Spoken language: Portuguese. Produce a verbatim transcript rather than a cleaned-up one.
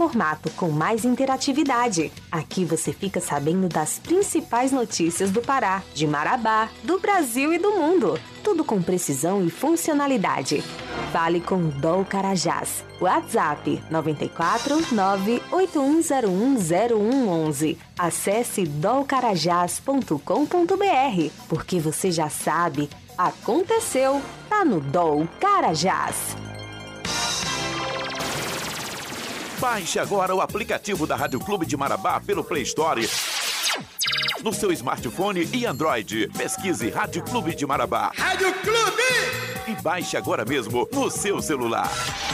formato com mais interatividade. Aqui você fica sabendo das principais notícias do Pará, de Marabá, do Brasil e do mundo. Tudo com precisão e funcionalidade. Fale com o D O L Carajás. WhatsApp nove quatro nove oito um zero um zero um um um. Acesse dolcarajás ponto com ponto b r, porque você já sabe, aconteceu, tá no D O L Carajás. Baixe agora o aplicativo da Rádio Clube de Marabá pelo Play Store no seu smartphone e Android. Pesquise Rádio Clube de Marabá. Rádio Clube! E baixe agora mesmo no seu celular.